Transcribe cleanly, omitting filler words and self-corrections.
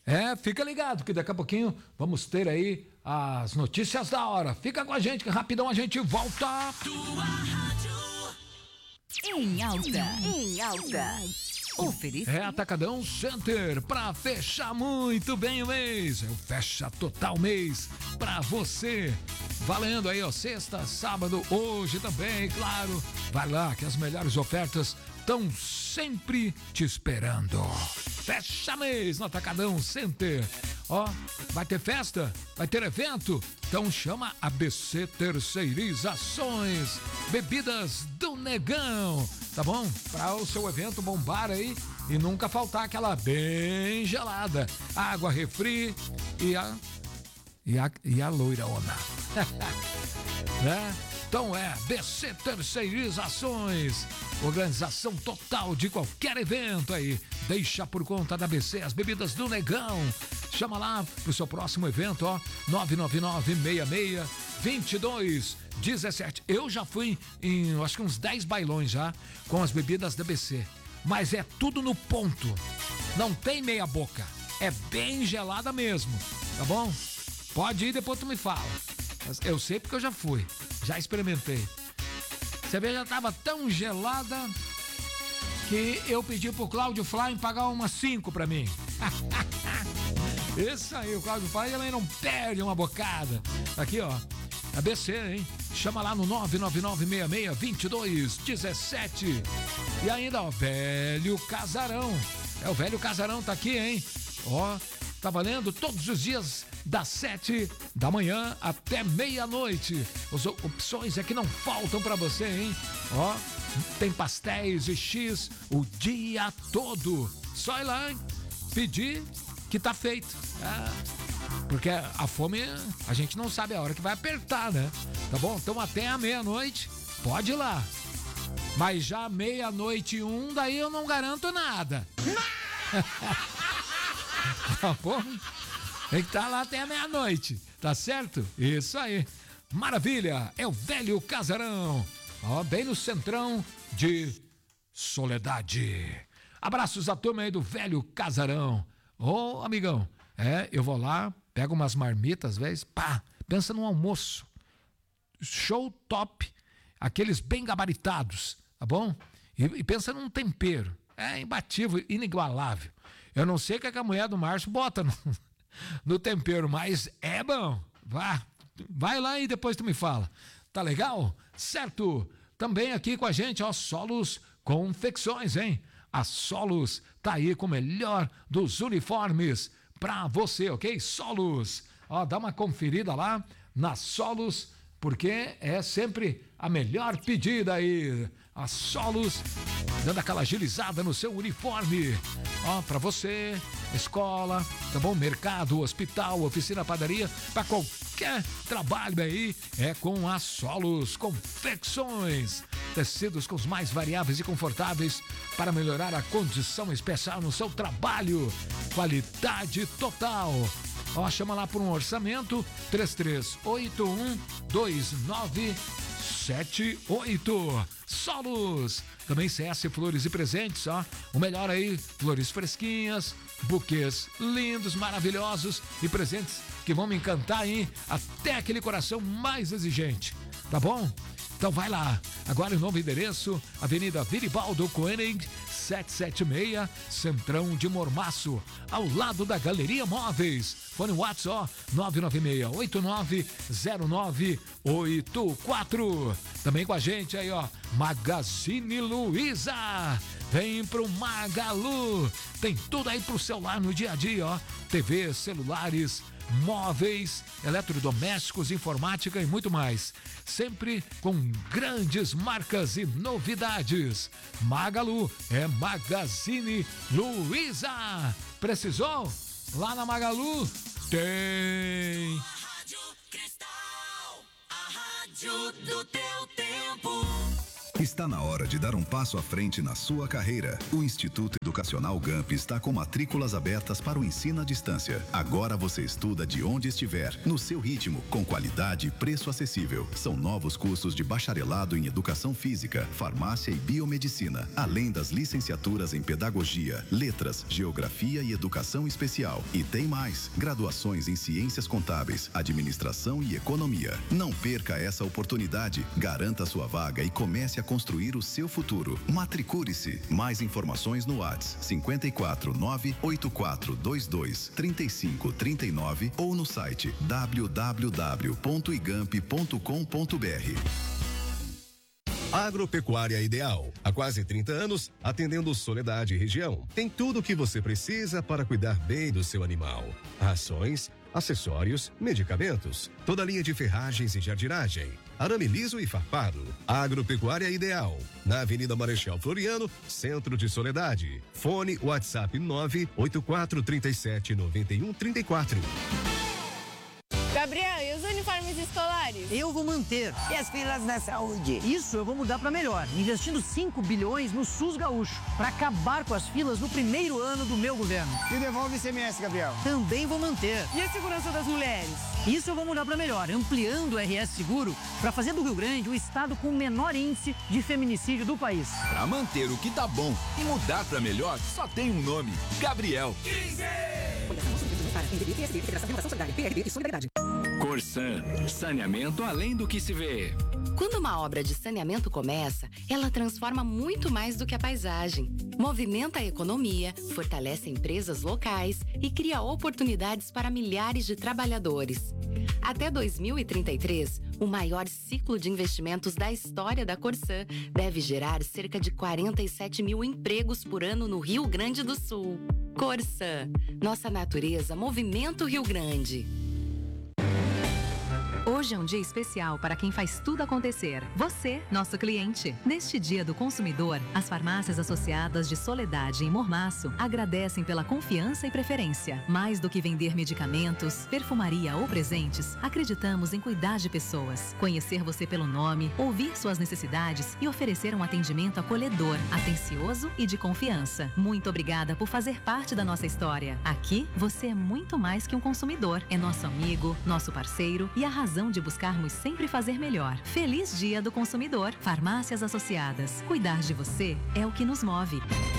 Fica ligado que daqui a pouquinho vamos ter aí as notícias da hora. Fica com a gente que rapidão a gente volta. Tua rádio em alta. Oferecido. Atacadão Center pra fechar muito bem o mês. É o fecha total mês pra você. Valendo aí, ó, sexta, sábado, hoje também, claro. Vai lá que as melhores ofertas estão sempre te esperando. Fecha mês no Atacadão Center. Ó, vai ter festa? Vai ter evento? Então chama ABC Terceirizações. Bebidas do Negão. Tá bom? Para o seu evento bombar aí e nunca faltar aquela bem gelada. Água, refri e a loirona. Né? Então BC Terceirizações, organização total de qualquer evento aí. Deixa por conta da BC as bebidas do Negão. Chama lá pro seu próximo evento, ó, 999-66-2217. Eu já fui em, acho que uns 10 bailões já, com as bebidas da BC. Mas é tudo no ponto. Não tem meia boca. É bem gelada mesmo, tá bom? Pode ir, depois tu me fala. Eu sei porque eu já fui, já experimentei. Você vê, já tava tão gelada que eu pedi pro Cláudio Fly pagar umas 5 pra mim. Isso aí, o Cláudio Fly também não perde uma bocada. Aqui, ó, ABC, hein? Chama lá no 999-66-2217. E ainda, ó, Velho Casarão. O Velho Casarão tá aqui, hein? Ó, tá valendo todos os dias das 7 da manhã até meia-noite. As opções é que não faltam pra você, hein? Ó, tem pastéis e X o dia todo. Só ir lá, hein? Pedir que tá feito. Porque a fome, a gente não sabe a hora que vai apertar, né? Tá bom? Então até a meia-noite, pode ir lá. Mas já meia-noite e 1, daí eu não garanto nada. Tá bom? Tem que estar lá até a meia-noite, tá certo? Isso aí. Maravilha, é o Velho Casarão. Ó, bem no centrão de Soledade. Abraços à turma aí do Velho Casarão. Ô, amigão, eu vou lá, pego umas marmitas, às vezes, pá, pensa num almoço. Show top, aqueles bem gabaritados, tá bom? E pensa num tempero, imbatível, inigualável. Eu não sei o que a mulher do Márcio bota no tempero, mas é bom. Vai lá e depois tu me fala. Tá legal? Certo? Também aqui com a gente, ó, Solos Confecções, hein? A Solos tá aí com o melhor dos uniformes pra você, ok? Solos, ó, dá uma conferida lá na Solos, porque é sempre a melhor pedida aí. A Solos dando aquela agilizada no seu uniforme. Ó, pra você, escola, tá bom? Mercado, hospital, oficina, padaria, pra qualquer trabalho aí, é com a Solos Confecções. Tecidos com os mais variáveis e confortáveis para melhorar a condição especial no seu trabalho. Qualidade total. Ó, chama lá por um orçamento 33812978. Solos. Também CS Flores e Presentes, ó. O melhor aí, flores fresquinhas, buquês lindos, maravilhosos e presentes que vão me encantar, hein? Até aquele coração mais exigente. Tá bom? Então vai lá. Agora o novo endereço, Avenida Viribaldo Koenig, 776, Centrão de Mormaço, ao lado da Galeria Móveis. Fone WhatsApp, 996-890984. Também com a gente aí, ó, Magazine Luiza. Vem pro Magalu. Tem tudo aí pro celular no dia a dia, ó. TV, celulares, móveis, eletrodomésticos, informática e muito mais. Sempre com grandes marcas e novidades. Magalu é Magazine Luiza. Precisou? Lá na Magalu tem. Rádio Cristal, a rádio do teu tempo. Está na hora de dar um passo à frente na sua carreira. O Instituto Educacional GAMP está com matrículas abertas para o ensino à distância. Agora você estuda de onde estiver, no seu ritmo, com qualidade e preço acessível. São novos cursos de bacharelado em Educação Física, Farmácia e Biomedicina, além das licenciaturas em Pedagogia, Letras, Geografia e Educação Especial. E tem mais, graduações em Ciências Contábeis, Administração e Economia. Não perca essa oportunidade. Garanta sua vaga e comece a construir o seu futuro. Matricule-se. Mais informações no WhatsApp 54 98422 3539 ou no site www.igamp.com.br. Agropecuária Ideal. Há quase 30 anos, atendendo Soledade e região. Tem tudo o que você precisa para cuidar bem do seu animal. Rações, acessórios, medicamentos, toda a linha de ferragens e jardinagem, arame liso e farpado. Agropecuária Ideal, na Avenida Marechal Floriano, Centro de Soledade. Fone WhatsApp 984379134. Gabriel, e os uniformes escolares? Eu vou manter. E as filas da saúde? Isso eu vou mudar para melhor, investindo 5 bilhões no SUS gaúcho, para acabar com as filas no primeiro ano do meu governo. E devolve o ICMS, Gabriel? Também vou manter. E a segurança das mulheres? Isso eu vou mudar para melhor, ampliando o RS Seguro para fazer do Rio Grande o estado com o menor índice de feminicídio do país. Para manter o que tá bom e mudar para melhor, só tem um nome: Gabriel. 15! Corsan, saneamento além do que se vê. Quando uma obra de saneamento começa, ela transforma muito mais do que a paisagem. Movimenta a economia, fortalece empresas locais e cria oportunidades para milhares de trabalhadores. Até 2033, o maior ciclo de investimentos da história da Corsan deve gerar cerca de 47 mil empregos por ano no Rio Grande do Sul. Corsan, nossa natureza movimenta o Rio Grande. Hoje é um dia especial para quem faz tudo acontecer. Você, nosso cliente. Neste Dia do Consumidor, as farmácias associadas de Soledade em Mormaço agradecem pela confiança e preferência. Mais do que vender medicamentos, perfumaria ou presentes, acreditamos em cuidar de pessoas, conhecer você pelo nome, ouvir suas necessidades e oferecer um atendimento acolhedor, atencioso e de confiança. Muito obrigada por fazer parte da nossa história. Aqui, você é muito mais que um consumidor. É nosso amigo, nosso parceiro e a razão de buscarmos sempre fazer melhor. Feliz Dia do Consumidor. Farmácias Associadas. Cuidar de você é o que nos move.